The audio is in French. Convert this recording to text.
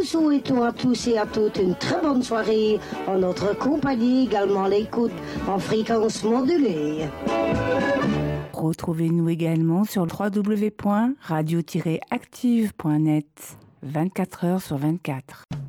souhaitons à tous et à toutes une très bonne soirée en notre compagnie, également l'écoute en fréquence modulée. Retrouvez-nous également sur www.radio-active.net 24 heures sur 24.